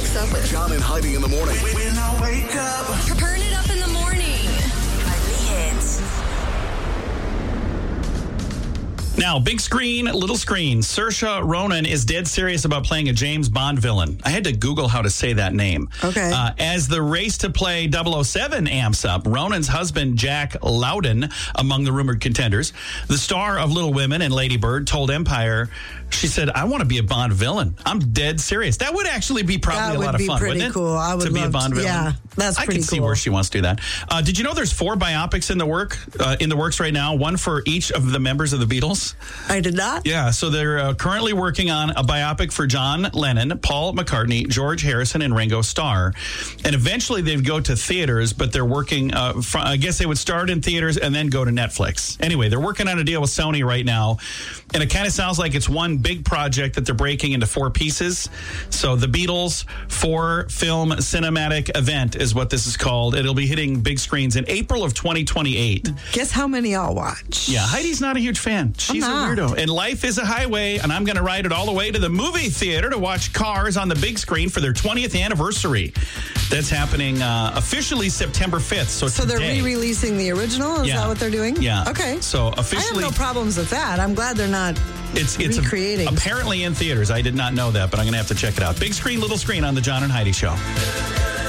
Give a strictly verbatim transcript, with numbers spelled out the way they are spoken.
wakes up with John and Heidi in the morning. When I wake up. Turn it up in the morning. Only hits. Now, big screen, little screen. Saoirse Ronan is dead serious about playing a James Bond villain. I had to Google how to say that name. Okay. Uh, as the race to play double oh seven amps up, Ronan's husband, Jack Lowden, among the rumored contenders. The star of Little Women and Lady Bird told Empire, she said, I want to be a Bond villain. I'm dead serious. That would actually be probably That a would lot of be fun, pretty wouldn't it? cool. I would to be love a Bond to- villain. yeah, that's I pretty can see cool. where she wants to do that. Uh, did you know there's four biopics in the work uh, in the works right now? One for each of the members of the Beatles. I did not. Yeah, so they're uh, currently working on a biopic for John Lennon, Paul McCartney, George Harrison, and Ringo Starr. And eventually they'd go to theaters, but they're working, uh, fr- I guess they would start in theaters and then go to Netflix. Anyway, they're working on a deal with Sony right now. And it kind of sounds like it's one big project that they're breaking into four pieces. So the Beatles four film cinematic event is what this is called. It'll be hitting big screens in April of twenty twenty-eight. Guess how many I'll watch? Yeah, Heidi's not a huge fan. She's a not. weirdo. And life is a highway, and I'm going to ride it all the way to the movie theater to watch Cars on the big screen for their twentieth anniversary. That's happening uh, officially September fifth. So, So they're today. re-releasing the original? Is Yeah. that what they're doing? Yeah. Okay. So I have officially, no problems with that. I'm glad they're not it's it's a- recreating. apparently in theaters. I did not know that, but I'm going to have to check it out. Big screen, little screen on the John and Heidi Show.